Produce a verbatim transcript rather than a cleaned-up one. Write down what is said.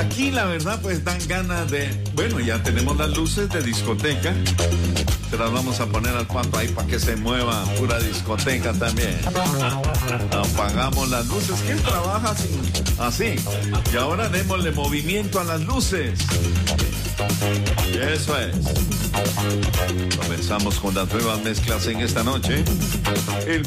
aquí la verdad pues dan ganas de... Bueno, ya tenemos las luces de discoteca. Se las vamos a poner al pato ahí para que se mueva. Pura discoteca también. Apagamos las luces. ¿Quién trabaja así? Así. Y ahora démosle movimiento a las luces. Eso es. Comenzamos con las nuevas mezclas en esta noche. El